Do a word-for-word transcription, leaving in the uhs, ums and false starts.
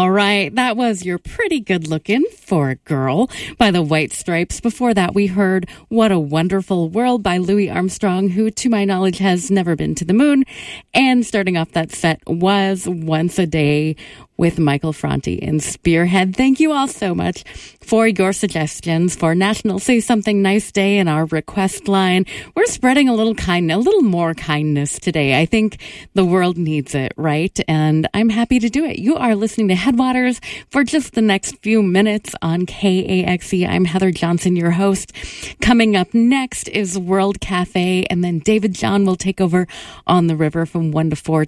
All right, that was You're Pretty Good Looking for a Girl by the White Stripes. Before that, we heard What a Wonderful World by Louis Armstrong, who, to my knowledge, has never been to the moon. And starting off that set was Once a Day with Michael Franti in Spearhead. Thank you all so much for your suggestions for National Say Something Nice Day and our request line. We're spreading a little kindness, a little more kindness today. I think the world needs it, right? And I'm happy to do it. You are listening to Headwaters for just the next few minutes on K A X E. I'm Heather Johnson, your host. Coming up next is World Cafe, and then David John will take over on the river from one to four